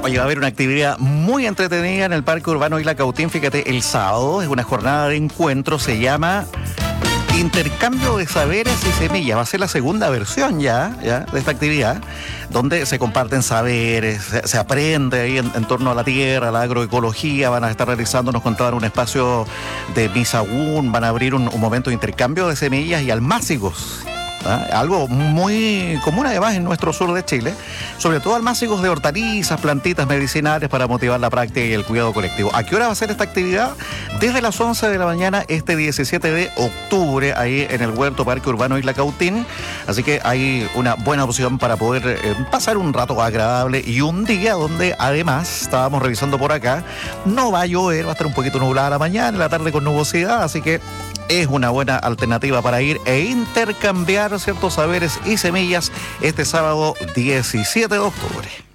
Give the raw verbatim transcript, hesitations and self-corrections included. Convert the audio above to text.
Oye, va a haber una actividad muy entretenida en el Parque Urbano Isla Cautín. Fíjate, el sábado es una jornada de encuentro, se llama Intercambio de Saberes y Semillas. Va a ser la segunda versión ya, ya de esta actividad, donde se comparten saberes, se, se aprende ahí en, en torno a la tierra, a la agroecología. Van a estar realizando, nos contaban, un espacio de misagún, van a abrir un, un momento de intercambio de semillas y almácigos. ¿Ah? Algo muy común además en nuestro sur de Chile, sobre todo almácigos de hortalizas, plantitas medicinales para motivar la práctica y el cuidado colectivo. ¿A qué hora va a ser esta actividad? Desde las once de la mañana este diecisiete de octubre, ahí en el Huerto Parque Urbano Isla Cautín. Así que hay una buena opción para poder eh, pasar un rato agradable y un día donde además, estábamos revisando por acá, no va a llover, va a estar un poquito nublada la mañana, en la tarde con nubosidad, así que es una buena alternativa para ir e intercambiar ciertos saberes y semillas este sábado diecisiete de octubre.